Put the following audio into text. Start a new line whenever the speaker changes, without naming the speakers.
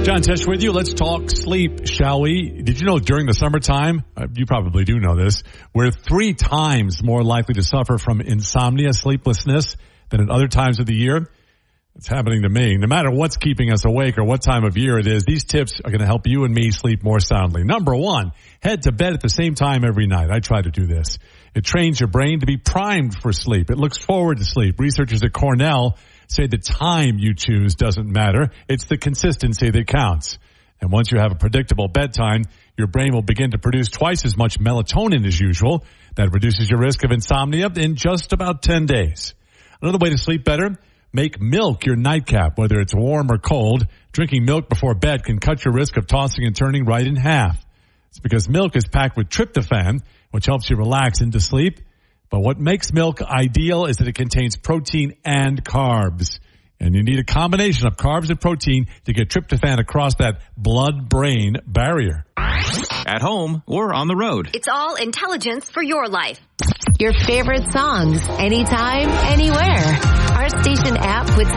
John Tesh with you. Let's talk sleep, shall we? Did you know during the summertime, you probably do know this, we're 3 times more likely to suffer from insomnia, sleeplessness, than at other times of the year? It's happening to me. No matter what's keeping us awake or what time of year it is, these tips are going to help you and me sleep more soundly. Number 1, head to bed at the same time every night. I try to do this. It trains your brain to be primed for sleep. It looks forward to sleep. Researchers at Cornell say the time you choose doesn't matter. It's the consistency that counts. And once you have a predictable bedtime, your brain will begin to produce twice as much melatonin as usual. That reduces your risk of insomnia in just about 10 days. Another way to sleep better, make milk your nightcap, whether it's warm or cold. Drinking milk before bed can cut your risk of tossing and turning right in half. It's because milk is packed with tryptophan, which helps you relax into sleep. But what makes milk ideal is that it contains protein and carbs. And you need a combination of carbs and protein to get tryptophan across that blood-brain barrier.
At home or on the road.
It's all intelligence for your life.
Your favorite songs, anytime, anywhere. Our station app puts